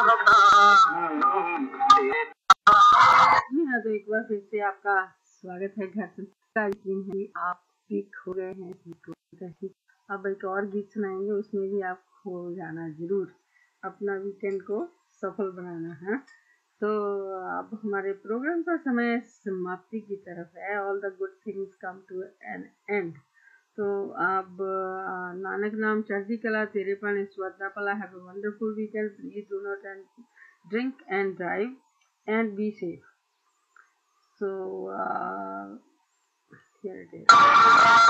जी हाँ, तो एक बार फिर से आपका स्वागत है घर संस्कार। यकीन है कि आप भी खो गए हैं इस गीत को। अब एक और गीत सुनाएंगे, उसमें भी आप खो जाना जरूर, अपना वीकेंड को सफल बनाना है। तो अब हमारे प्रोग्राम का समय समाप्ति की तरफ है। All the good things come to N and. तो अब नानक नाम चढ़ती कला तेरे पण स्वदा पला। Have a wonderful weekend. Please do not drink and drive and be safe. So here it is.